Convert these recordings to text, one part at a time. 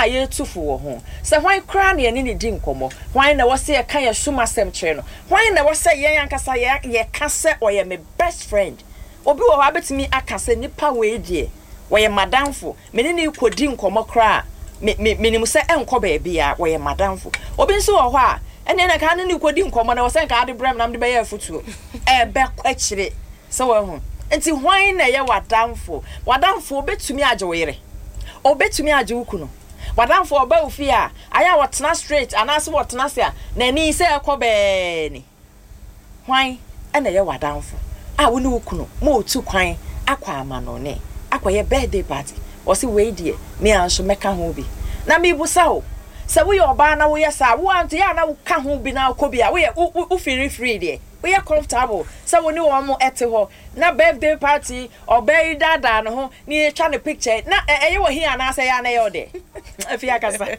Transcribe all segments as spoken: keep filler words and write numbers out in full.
na ye tufu wo ho se hwan kra na ye ne di nkomo hwan na wo se ye kan ye suma sem kire no hwan na wo se ye yankasa ye ye ka se oye me best friend obi wo ha betimi aka se nipa we die wo ye madamfo me ne ne kodi nkomo kra me me nim se enko ba bia wo ye madamfo obi nso wo ho a ene na ka ne kodi nkomo na wo se ka ade brem na me be ye futuo e be kwa kire se wo ho enti hwan na ye wadamfo wadamfo betumi age wo yere obetumi age wuku no wadamfo oba ofi a aya wotena straight anase wotena se a na ni se ekobe ni hwan ena ye wadamfo a woni wuku no mo otu kwan akwa amano ne akwa ye birthday party o se we die me anso meka ho bi na me busa o se wo ye oba na wo ye sa wo ante ya na wo ka ho bi na akobi a wo ye wo feel free die we are comfortable so we no one ete ho na birthday party or bay dada no ho ni e twa ne picture na eye wo here na say ya na ye de afia kasa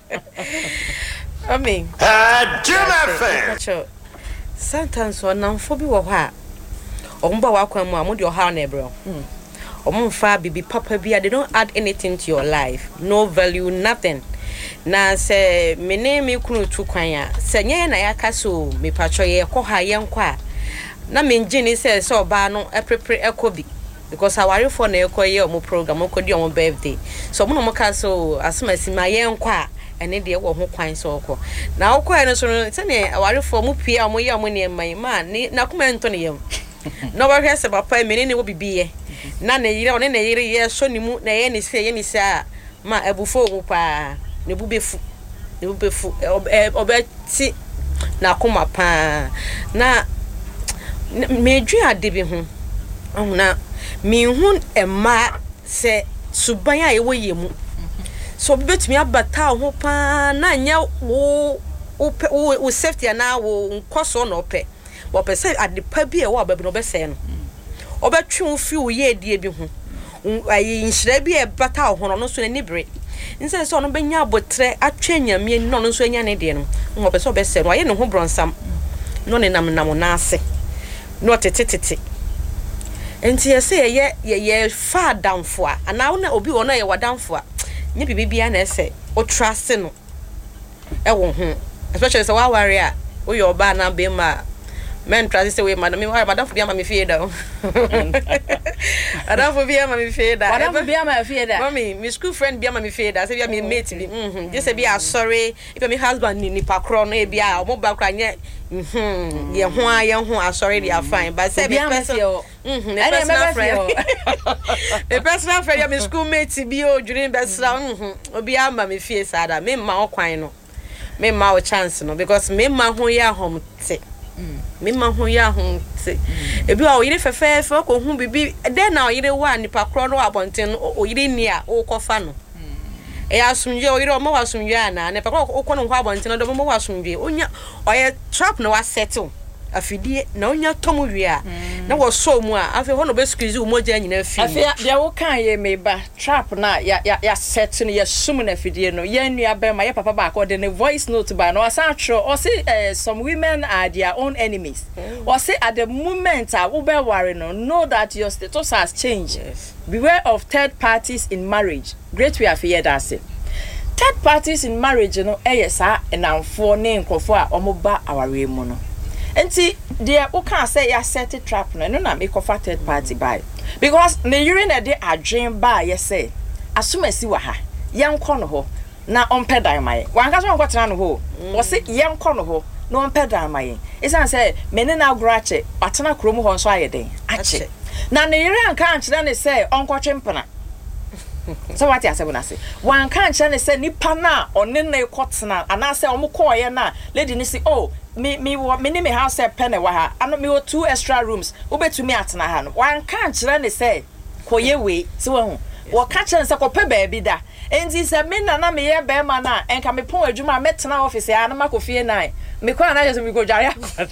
I mean ah Juma sometimes one namfo bi wo ha omba wa kwan mu amode o ha na ebro omfa bibi papa bi they don't add anything to your life, no value, nothing. Na se me name me kunu tu kwan a se nye na ya kaso me patcho ye ko ha ye nkwa na me ngini se se oba no e prepare ekobi because aware for na ekoye ye omo program okodi omo birthday so mo no mo kaso asema ma ye nkwa ene de wo ho kwan so okọ na okọ ene so se ne aware for mo pia omo ye omo ne man ma ni na kuma ento ne yem no ba hwese papa me ne wo bibiye na ne yire one ne yire ye so ni mu na ye ni se ye ni se a ma ebufo mu pa ne bubefu ne bubefu obeti na kuma pa na meju ade bi ho na me hu ema se suban a ye wo ye mu so betumi abata ho pa na nya wo wo safety na wo nkoso na ope wo pese ade pa bi e wo ababi no be se no obetwe wo fi wo ye die bi ho ayi nhira bi e bata ho no so na nibre nse so no benya abotre atwa nyame no no so anya ne de no wo pese wo be se no aye ne ho bronsam no ne nam nam na ase no tetetete enti yese ye ye fa damfo a ana wo na obi wo na ye wadamfo a nye bibia na ese o trust no e wo ho especially so wa ware a wo yo ba na be ma men trust say we madam me wa madam bia ma me fie da madam bia ma me fie da madam bia ma fie da mommy my school friend bia ma me fie da say bia me mate bi mhm just say bia sorry if my husband ni ni pakro no e bia o mo ba kra nye mhm ye ho a ye ho a sorry they are fine but say bia person mhm the personal friend the personal friend my school mate bi o during besra mhm obi ama me fie sada me ma o kwan no me ma o chance no because me ma ho ya hom te me ma ho ya ho te ebi wa o yire fefe fe ko hu bibi den na o yire wa nipa kro no abonten o yire ni a o kofa no e asumje o yire o ma wasumje ana ne pa ko ko no ho abonten do mo wasumje onya o ye trap no wa settle afidie na onya tomu wi a na wo so mu a afi ho no be squeeze u moja nyina fi afi dia wo kan ye meba trap na ya ya ya settle ya sum na afidie no ya nua be ma ya papa ba ko de ne voice note ba no asa tro o say uh, some women are their own enemies mm. or say at the moment a wo be worry no know that your status has changed. Yes. Beware of third parties in marriage. Great we have heard that say third parties in marriage no eh sa enamfo ne nkofo a omoba aware mu no enti there who can say ya set a trap no no na make of third party buy because the urine dey adwen ba ye say asumasi wa ha yenko no ho na ompedan mai wanka so nko tena no ho wo say yenko no ho na ompedan mai isan say me ne na agrache atena kromu ho nso ayeden ache na ne yire anka ankyere ne say onko twempena so what ya say we na say wanka ankyere ne say nipa na one na ekotena ana say omko ye na lady ni say oh me me me me house pen wa ha ano me two extra rooms obetumi atena ha no wan kan kire ne say koye we se wa hu wo ka kire se kope baabi da enti se me na na me ye be ma na enka me pon adwuma metena office ya na makofie nine me kwa na just me go jare akwa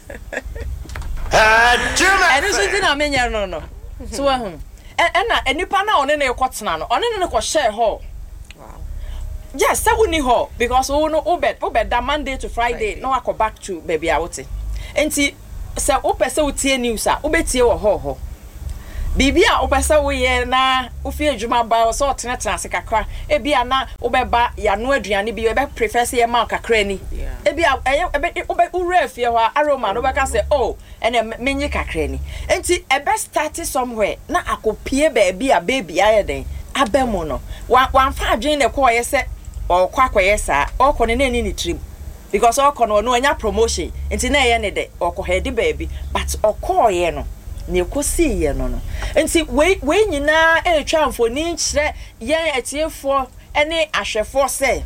ah juma enu so ti na me nya no no se wa hu e na enipa na one na ekotena no one ne ko share ho. Yes, that wouldn't ho because we no obed obed that Monday to Friday, Friday. No I go back to baby I would say. Enti say o pese o tie news a obetie wo ho ho. bibia opesa wo ye na ofie adwuma ba so otenetena ase kakra e bia na obeba ya no aduane bi ebe prefer say ma kakra ni e bia ebe obe ure afie ho aroma no beka say oh ene menyi kakra ni enti ebe start somewhere na akopie ba bia baby aye den abemu no wan fa adwen ne ko ye say okwa akoye sa okọ ne nani ni trim because okọ no no anya promotion enti na ye ne de okọ head baby but okọ ye no ne kosi ye no no enti we we nyina e twamfo ni nkyere yen etiefo ene ahwefo se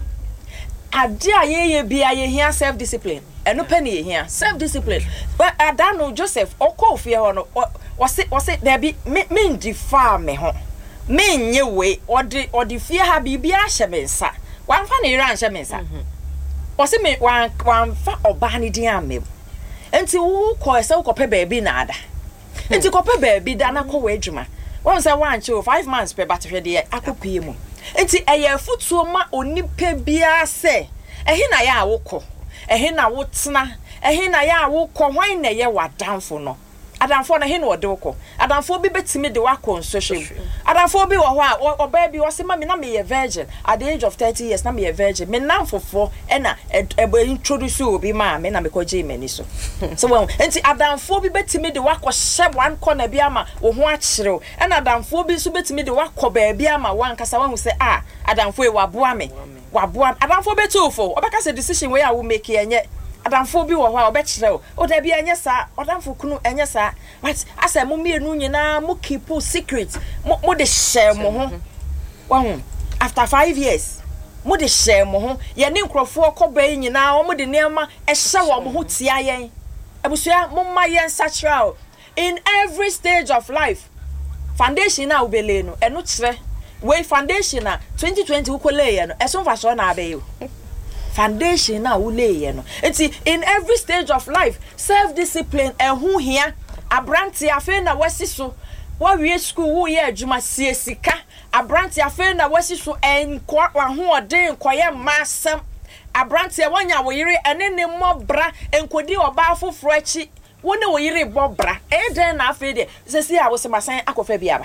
ade a ye ye bia ye hia self discipline eno pe ne ye hia self discipline but adano Joseph okọ ofie ho no wo se wo se there be me ndifa me ho me nye we odi odi fie ha bibia hye me nsa wan fa ne ran hye me nsa wo se me wan wan fa oba ne din amem enti wo ko ese wo ko pe baabi na ada enti ko pe baabi da na ko we adwuma won say wan che five months pe batwe de akopie mu enti eye futuo ma onipa bia se ehe na ya awoko ehe na wo tena ehe na ya awoko hwan na ye wadanfo no adamfo na he no de woko adamfo bi betimi de wako nsohwem adamfo bi wo ho a oba bi wo se ma me na me ye virgin at the age of thirty years na me ye virgin me namfofo e na e introduce obi ma me na me ko je mani so so well enti adamfo bi betimi de wako hye one corner bi ama wo ho akyerew e na adamfo bi so betimi de wako ba bi ama wan kasa wan se ah adamfo e waboa me waboa adamfo betufo obeka se decision we a wo make enye adamfo bi wo ho a obekyerew o da bi enye sa odamfo kunu enye sa but asa mo mienu nyina mo keep secret mo mo de share mo ho won after five years mo de share mo ho ye ne nkrofo koba nyina o mo de nema e hye wo mo ho tia yen abusua mo ma yen sacral in every stage of life foundation na obele no eno kire we foundation na twenty twenty ukole ye no eso fa so na abeyo foundation na uleye no enti in every stage of life self discipline ehu hia abranti afi na wasiso wa wie school wo ye adwuma sie sika abranti afi na wasiso enko wa ho ode nkoye masem abranti e wanya wo yire ene ne mobra enkodi oba afoforo achi wo ne wo yire bobra e den na afi de sesi a wo se masan akofa biaba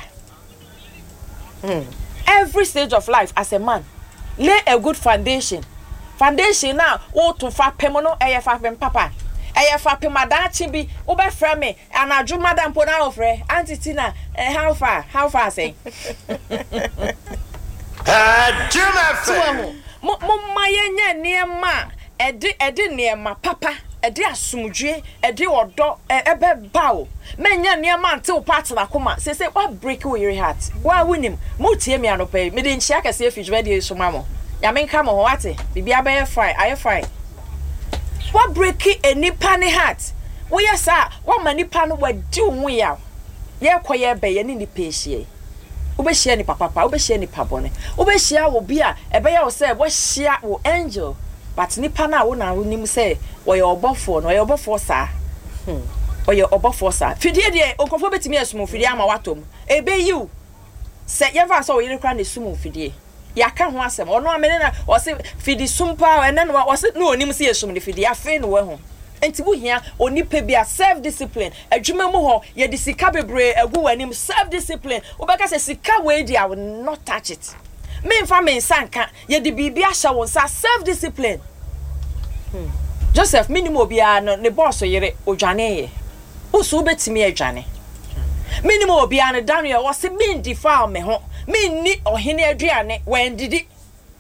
hmm every stage of life as a man lay a good foundation foundation now wo to fa pem no eye fa pem papa eye fa pem adachi bi wo be fra me anadwo madam po na ofre auntie Tina eh, how far how far say ah Jimmy mo mo mayenye niema edi edi niema papa edi asumdwe edi odo ebe bawo menya niema ante wo partner koma say say what break your heart wa winim mo tie me anope me de nchia kase afijwe de so mamo ya menka mo wate bibia be fine aye fine what break any pani heart we yes ah what mani pan we do hu ya ye koye be ye ni ni pehie ube hia ni papa papa ube hia ni pabone ube hia wo bia ebe ya wo say wo hia wo angel but ni pana wo na nim say wo ye obofo no ye obofo sa hmm wo ye obofo sa fidie de onkofo betimi asum fidie ama watom ebe you say ye va so wo yire kra na sum fidie yaka ho asem ono amene na o se fidi sumpa ene no o se no onim se yesum ne fidi afi no we ho enti bu hia onipa bia self discipline adwuma mu ho ye di sika bebre agu wanim self discipline obeka se sika we di I will not touch it me mfa me nsanka ye di bibia hye won sa self discipline hmm Joseph minimum bia no ne boss yere odwane ye usu betimi adwane minimum bia no Daniel o se bin defile me ho me ni ohene aduane wendidi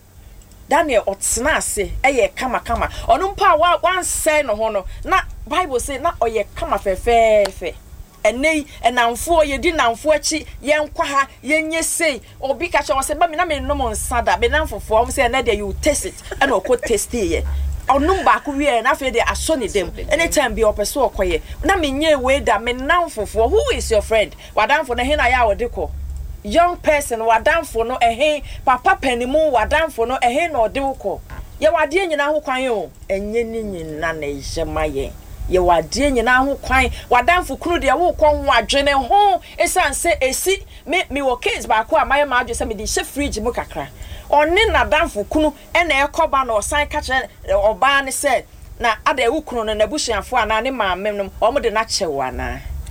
Daniel otsena ase eye kama kama onu mpa wa wan say no ho no na Bible say na oye kama fefefe enei enamfo ye di namfo achi yenkwa ha yenye sei obi ka che wo se ba me na me no mo nsada be namfofo om say na dey you taste it and o ko taste ye onum ba ko wie na fe dey aso ni dem anytime be opeso okoye na me nye we da me namfofo who is your friend wadamfo na he na ya wodeko young person wadamfo no ehe papa panimu wadamfo no ehe na ode woko ye wade nyina ho kwan o enye ni nyina na ejemaye ye wade nyina ho kwan wadamfo kunu de wo kɔ ho adwene ho esanse esi me me wo case ba ko amaye ma adwe se me di she fridge mu kakra oni na damfo kunu e na ekoba na osan ka kire oba ne se na ada ewu kunu no na busuafo ana ne maamem no o mo de na kyewa na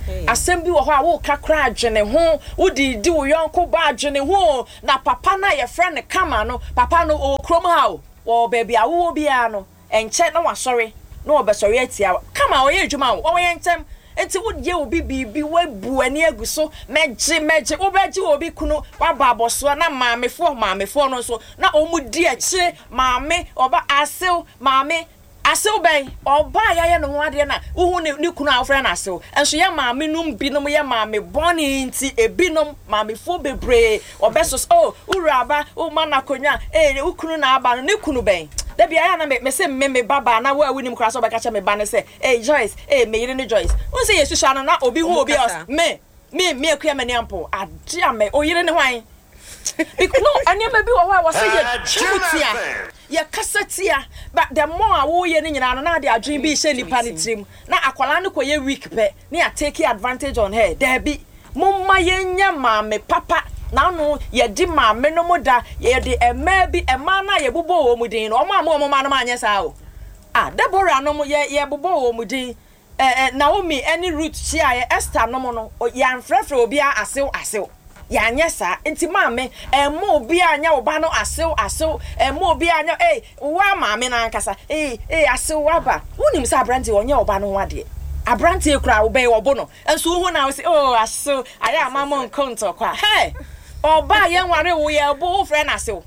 asem bi wo ho a wo kakra adwene ho wo di di wo yonko ba adwene ho na papa na ye friend kama no papa no o krom ha o wo baby a wo bia no enche na wasori na obesori atia kama o ye adwuma wo ye ntem enti wo ye obi bibi we bu ani aguso meje meje wo beje obi kunu wa ba aboso na maamefo maamefo no so na omudi akire maame oba asew maame asew ben oba yaye no ho ade na wo ne ne kunu afra na asew enso ye maame num binom ye maame boni nti ebinom maamefo bebre obeso oh uraba wo manakonya eh wo kunu na aba no ne kunu ben da bia ya na me se me me baba na wa winim kra so be ka che me ba ne se eh Joyce eh me yire ne Joyce won se yesu sha na obi hu obi os me me me akua me ne ampo ade ame o yire ne hwan because no anya me bi wo wa wo se ye chutia ye kasatia but the more wo ye ne nyina no na de adwen bi hye nipa ne trim na akwala ne koye week pe na ya take advantage on her there be mumma ye nya ma me papa na no ye di ma me no moda ye di ema bi ema na ye bobo wo mudin no ma ma ma no ma anya sa o ah Deborah no ye ye bobo wo mudin eh eh Naomi any root chia ye Esther no mo no ya mfrefre obi a asew asew ya anya sa enti ma me ema obi anya oba no asew asew ema obi anya eh wa ma me na nkasa eh eh asew waba wonim sa branti onye oba no wade abranti ekura obey obo no enso hu na we say oh asew aya mama nkonto kwa hey oba ye nware wo ye bo friend asew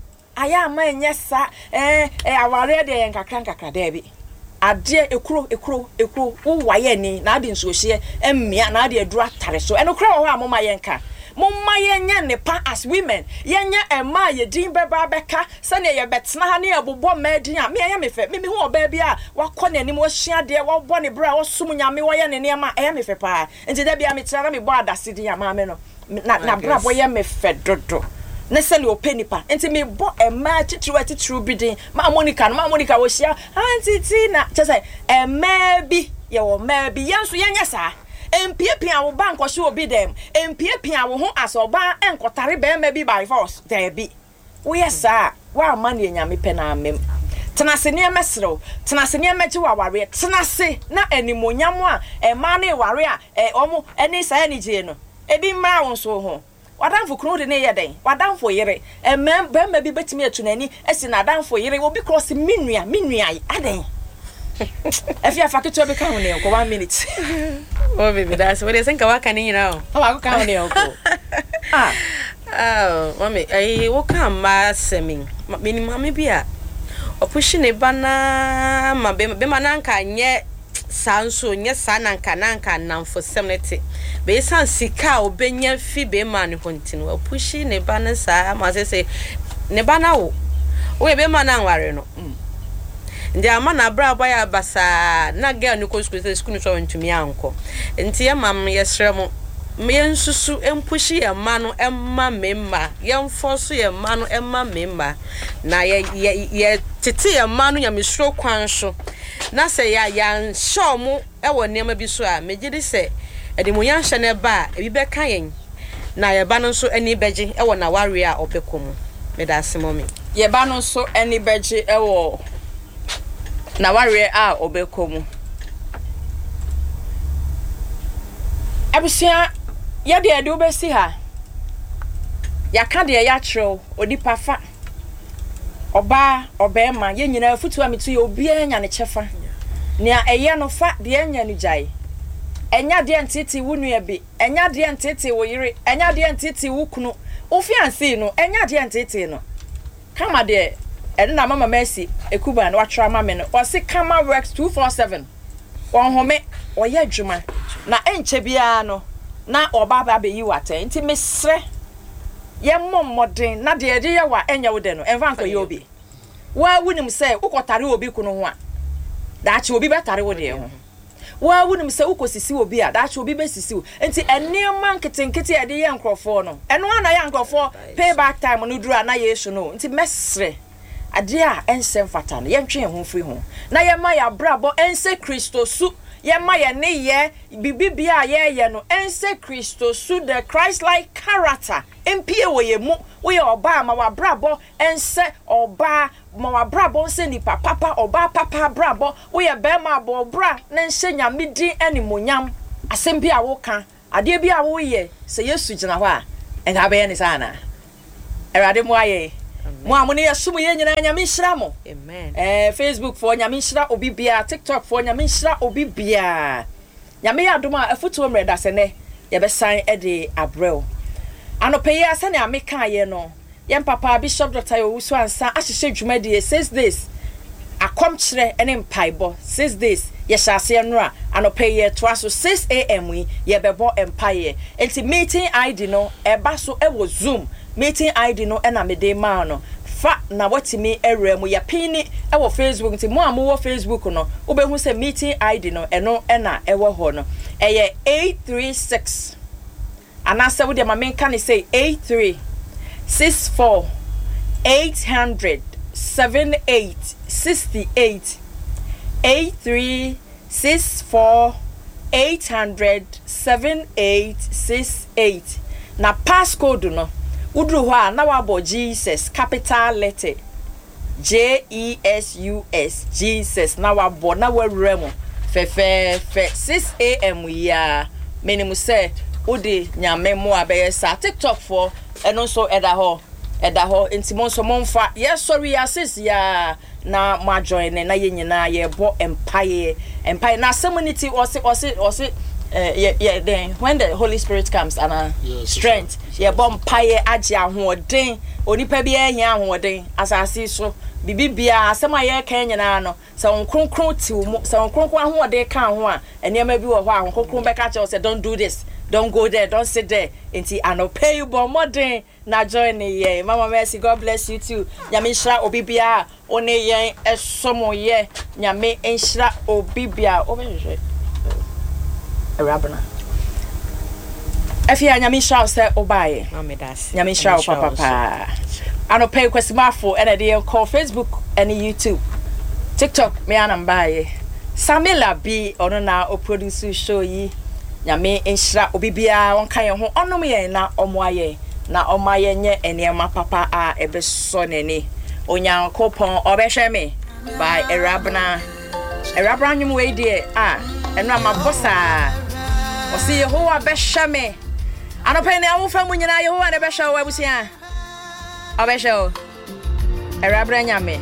aya ma enye sa eh eh aware de ye nkakra nkakra de bi ade ekuro ekuro ekuro wo waye ni na ade nso hye emmia na ade adura tare so eno kra wo ha mo ma ye nka mo ma ye nya ne pa as women ye nya ema ye din beba beka se ne ye betena ha ne ye bobbo ma din a me ye me fe me me hu oba bi a wakọ ne anim wo hia de wo bo ne bra wo sum nyame wo ye ne ne ma e me fe pa nti da bia me tira me bo adase din a ma me no na na bra bo ye me fe dodo ne se le openipa nti me bo ema titru titru bidin ma Monica ma Monica wo hia anti tina che ema bi ye wo ma bi ye nso ye nya sa empiepia wo bank wo hye obi dem empiepia wo ho asoba enkotare be ma bi by force there be wo yesa wa ma ne nyame pe na amem tenase ne emesrew tenase ne emeji wa ware tenase na animonyam a e ma na ware a e omo eni sa eni je no ebi mra wo so ho wadamfo kunu de ne ye den wadamfo yire e mem be ma bi betimi atu nani esi na adamfo yire obi cross minua minua aden if you have to be count for one minute. Oh, baby, that's what they think about can you know? Oh, I'll count you. Ah, oh, mommy, I will come, my semi, meaning mammy beer. Or pushing a banana, my bemananka, yet sound so, yes, son and cananka, now for seventy. Based on Sika or Benya Phoebe man hunting, or pushing a banana, I must say, Nebana. We be manan worry no. Ndi amana bra boya basa na girl no ko school school no so ntumi anko nti ya mam yesre mo me nsusu empushi ya ma no emma memma yemfo so ya ma no emma memma na ye ye tete ya ma no ya mesro kwan so na se ya ya show mo e wo nema bi so a megidi se ede mo yan hye ne ba e bi be kan yen na ye ba no so ani beje e wo na ware a opekom me da asemo me ye ba no so ani beje e wo na ware a obekomu abusia ya de ade obesi ha ya ka de ya kiro odipa fa oba obema ye nyina futu amitu ye obi anya ne chefa nia eye no fa de anya no jai enya de ntiti wunu ye bi enya de ntiti wo yire enya de ntiti wo kunu ofiansi no enya de ntiti no kama de Edna mama Mercy ekuba na watra mama no o se kama works two four seven won home oye adwuma na enche bia no na oba ba be yi wate nti mesre ye mommodin na de de ye wa enya wo de no enfa nko ye obi wa wunim se ukotare obi kunu ho a da chi obi betare wo de ho wa wunim se ukosisi obi a da chi obi besisi wo nti enema nketenkete ye de ye nkrofo no eno ana ye nkrofo payback time no duru na yesu no nti mesre adia ensem fata no yentwe ho firi ho na ye ma ya brabo ense Kristo su ye ma ye ne ye bibibia ye ye no ense Kristo su the Christ like character empie wo ye mu wo ye oba ma wa brabo ense oba ma wa brabo ense ni papa papa oba papa brabo wo ye be ma bo bra na ense nyamedi animonyam asem bi a wo ka ade bi a wo ye se Yesu gina ho a enga be ne sana erade mo aye mo amune yesum ye nyina nyame nhira mo amen eh Facebook for nyame nhira obi bia TikTok for nyame nhira obi bia nyame ya doma afuto mreda se ne ye be san e de abrel anope ya se ne ameka ye no yem papa Bishop Doctor Owusu ansa ahihye dwumadi says this akom kire ene mpaibo says this ye shase nra anope ye toaso six a m we ye bebo empire enti meeting I D no eba so e wo Zoom meeting I D no ena mede ma no fa na watimi ewra mu ya pini e wo Facebook enti mo amu wo Facebook no obehu se meeting I D no eno ena e wo ho no eye eight three six anasa wo de ma menka ne say eight three six four eight hundred seven eight sixty-eight eight three six four eight hundred seven eight six eight na passcode no udru ho a na wabo Jesus capital letter J E S U S Jesus na wabo na wawura mu fe fe fe six a m ya menimu say udi nyame mo abaye sa TikTok for eno so eda ho eda ho ntimo so monfa yes sorry assist ya na ma join na ye nyina ye bo empire empire na community osi osi osi eh yeah then when the Holy Spirit comes and uh, yes, strength yes, ye bo empire age ahoden onipa bi ehia ahoden asase so bibibia asema ye kan nyina no se onkronkron ti mu se onkronkron ahoden kan ho a enema bi wo ho a onkronkron be ka che say don't do this. Don't go there, don't sit there. Inti ano pay you but modern na join ye. Mama Mercy, God bless you too. Nyame nhira obibia one yen esomo ye. Nyame nhira obibia. O be nhire. Erabana. Afia nyame nhira se obaye. Mama das. Nyame nhira papa papa. Ano pay kwesmafo and dey call Facebook and YouTube. TikTok me anambaye. Samila B ono na o produce show yi. Nyame enhira obibia wonka ye ho onom ye na omoaye na omaye nye eniema papa a ebeso nene onyankopon obehwe me by erabna erabna nyum we die a eno amabosa osi Yehowa behwe me anope ne awofa mu nyina Yehowa ne behwe wo abusia obehwe o erabna nyame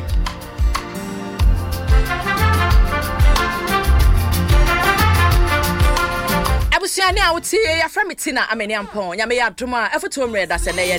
abusuani a wotie ya fra metina ameni ampon nyame ya doma afoto mre da se ne